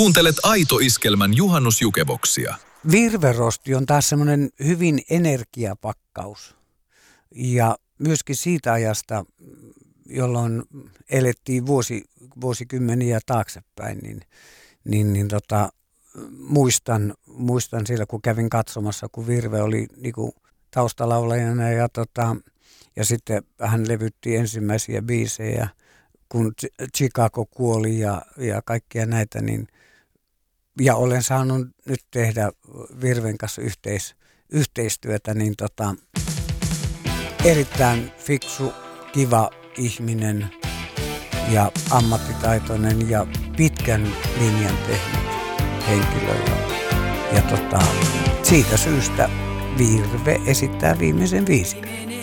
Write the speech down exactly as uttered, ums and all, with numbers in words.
Kuuntelet Aito Iskelmän juhannusjukeboksia. Virverosti on taas semmoinen hyvin energiapakkaus. Ja myöskin siitä ajasta, jolloin elettiin vuosi, vuosikymmeniä taaksepäin, niin, niin, niin tota, muistan, muistan siellä, kun kävin katsomassa, kun Virve oli niinku taustalaulajana ja, tota, ja sitten hän levytti ensimmäisiä biisejä, kun Chicago kuoli ja, ja kaikkia näitä, niin ja olen saanut nyt tehdä Virven kanssa yhteis, yhteistyötä, niin tota, erittäin fiksu, kiva ihminen ja ammattitaitoinen ja pitkän linjan tehnyt henkilö. Ja, ja tota, siitä syystä Virve esittää viimeisen viisikon.